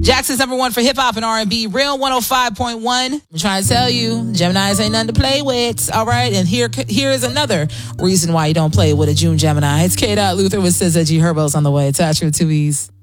Jackson's number one for hip hop and R&B, Real 105.1. I'm trying to tell you, Geminis ain't nothing to play with. All right. And here is another reason why you don't play with a June Gemini. It's K. Luther with SZA G Herbo's on the way. Attach with 2 E's.